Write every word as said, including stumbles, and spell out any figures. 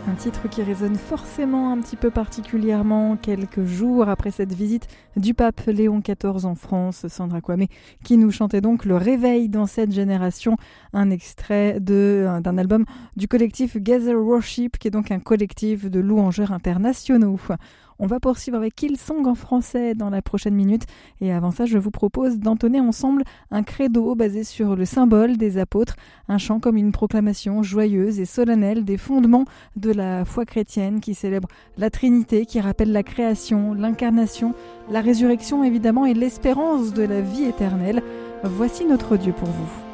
Un titre qui résonne forcément un petit peu particulièrement quelques jours après cette visite du pape Léon quatorze en France. Sandra Kwame qui nous chantait donc le réveil dans cette génération, un extrait de, d'un album du collectif Gather Worship, qui est donc un collectif de louangeurs internationaux. On va poursuivre avec Hillsong en français dans la prochaine minute. Et avant ça, je vous propose d'entonner ensemble un credo basé sur le symbole des apôtres, un chant comme une proclamation joyeuse et solennelle des fondements de la foi chrétienne qui célèbre la Trinité, qui rappelle la création, l'incarnation, la résurrection évidemment et l'espérance de la vie éternelle. Voici notre Dieu pour vous.